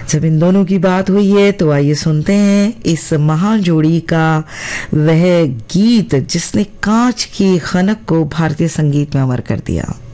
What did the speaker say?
जब इन दोनों की बात हुई है तो आइए सुनते हैं इस महान जोड़ी का वह गीत जिसने कांच की खनक को भारतीय संगीत में अमर कर दिया।